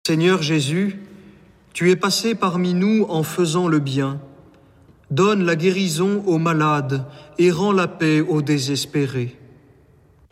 Seigneur Jésus, tu es passé parmi nous en faisant le bien. Donne la guérison aux malades et rends la paix aux désespérés.